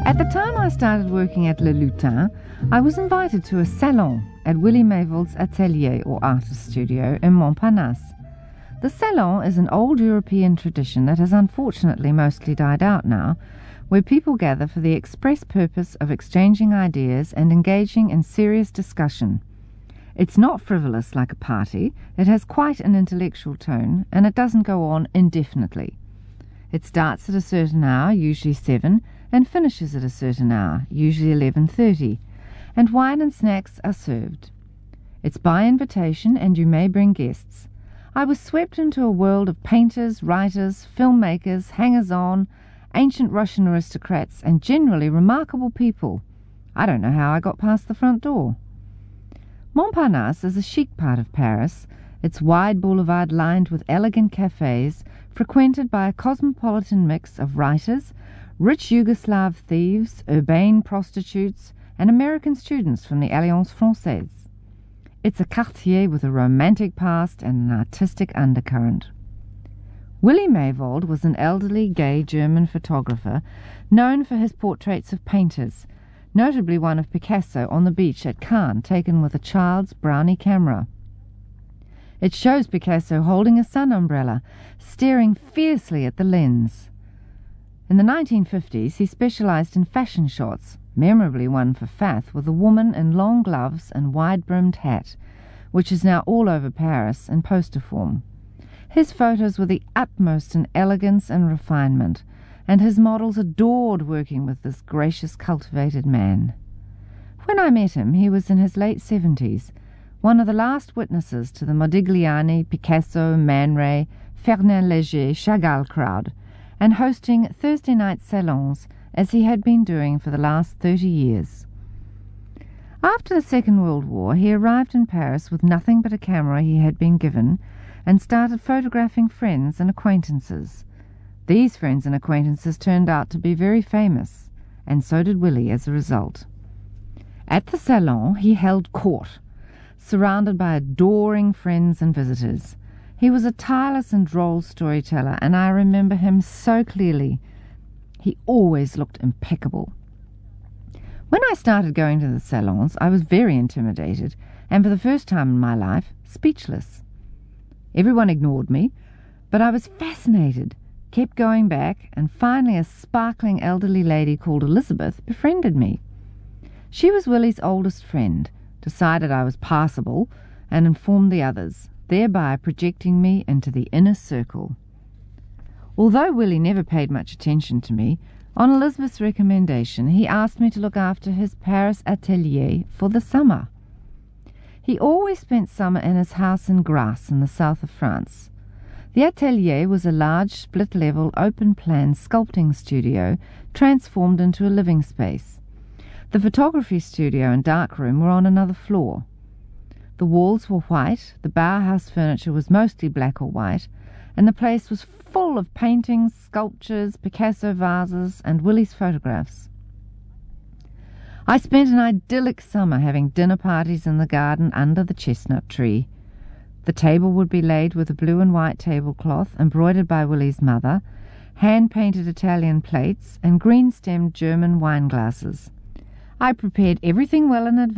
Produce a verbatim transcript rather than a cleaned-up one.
At the time I started working at Le Lutin, I was invited to a salon at Willy Meyvold's atelier or artist studio in Montparnasse. The salon is an old European tradition that has unfortunately mostly died out now, where people gather for the express purpose of exchanging ideas and engaging in serious discussion. It's not frivolous like a party, it has quite an intellectual tone, and it doesn't go on indefinitely. It starts at a certain hour, usually seven, and finishes at a certain hour, usually eleven thirty, and wine and snacks are served. It's by invitation, and you may bring guests. I was swept into a world of painters, writers, filmmakers, hangers-on, ancient Russian aristocrats, and generally remarkable people. I don't know how I got past the front door. Montparnasse is a chic part of Paris, its wide boulevard lined with elegant cafes, frequented by a cosmopolitan mix of writers, rich Yugoslav thieves, urbane prostitutes, and American students from the Alliance Française. It's a quartier with a romantic past and an artistic undercurrent. Willy Meyvold was an elderly gay German photographer known for his portraits of painters, notably one of Picasso on the beach at Cannes, taken with a child's Brownie camera. It shows Picasso holding a sun umbrella, staring fiercely at the lens. In the nineteen fifties, he specialized in fashion shots, memorably one for Fath with a woman in long gloves and wide-brimmed hat, which is now all over Paris in poster form. His photos were the utmost in elegance and refinement, and his models adored working with this gracious, cultivated man. When I met him, he was in his late seventies, one of the last witnesses to the Modigliani, Picasso, Man Ray, Fernand Léger, Chagall crowd, and hosting Thursday night salons as he had been doing for the last thirty years. After the Second World War, he arrived in Paris with nothing but a camera he had been given and started photographing friends and acquaintances. These friends and acquaintances turned out to be very famous, and so did Willy as a result. At the salon, he held court, surrounded by adoring friends and visitors. He was a tireless and droll storyteller, and I remember him so clearly. He always looked impeccable. When I started going to the salons, I was very intimidated, and for the first time in my life, speechless. Everyone ignored me, but I was fascinated, kept going back, and finally a sparkling elderly lady called Elizabeth befriended me. She was Willy's oldest friend, decided I was passable, and informed the others, thereby projecting me into the inner circle. Although Willy never paid much attention to me, on Elizabeth's recommendation he asked me to look after his Paris atelier for the summer. He always spent summer in his house in Grasse in the south of France. The atelier was a large split-level open-plan sculpting studio transformed into a living space. The photography studio and darkroom were on another floor. The walls were white, the Bauhaus furniture was mostly black or white, and the place was full of paintings, sculptures, Picasso vases, and Willy's photographs. I spent an idyllic summer having dinner parties in the garden under the chestnut tree. The table would be laid with a blue and white tablecloth embroidered by Willy's mother, hand-painted Italian plates, and green-stemmed German wine glasses. I prepared everything well in advance.